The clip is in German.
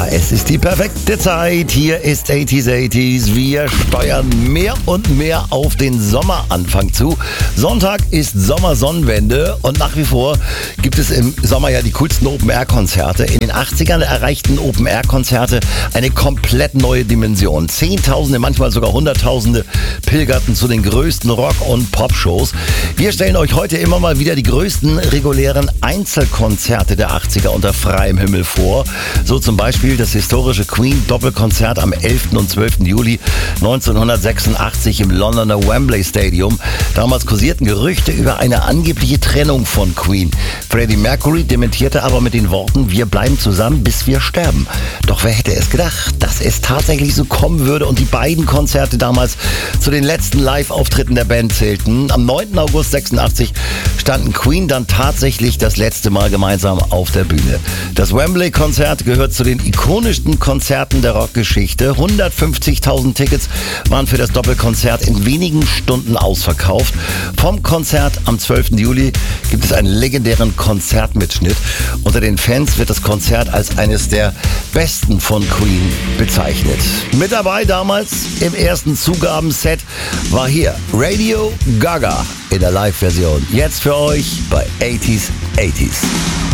es ist die perfekte Zeit. Hier ist 80s. Wir steuern mehr und mehr auf den Sommeranfang zu. Sonntag ist Sommersonnenwende und nach wie vor gibt es im Sommer ja die coolsten Open-Air-Konzerte. In den 80ern erreichten Open-Air-Konzerte eine komplett neue Dimension. Zehntausende, manchmal sogar Hunderttausende pilgerten zu den größten Rock- und Pop-Shows. Wir stellen euch heute immer mal wieder die größten regulären Einzelkonzerte der 80er unter freiem Himmel vor. So zum Beispiel das historische Queen-Doppelkonzert am 11. und 12. Juli 1986 im Londoner Wembley Stadium. Damals kursierten Gerüchte über eine angebliche Trennung von Queen. Freddie Mercury dementierte aber mit den Worten: wir bleiben zusammen, bis wir sterben. Doch wer hätte es gedacht, dass es tatsächlich so kommen würde und die beiden Konzerte damals zu den letzten Live-Auftritten der Band zählten. Am 9. August 86 standen Queen dann tatsächlich das letzte Mal gemeinsam auf der Bühne. Das Wembley-Konzert gehört zu den ikonischsten Konzerten der Rockgeschichte. 150.000 Tickets waren für das Doppelkonzert in wenigen Stunden ausverkauft. Vom Konzert am 12. Juli gibt es einen legendären Konzertmitschnitt. Unter den Fans wird das Konzert als eines der besten von Queen bezeichnet. Mit dabei damals im ersten Zugabenset war hier Radio Gaga in der Live-Version. Jetzt für euch bei 80s.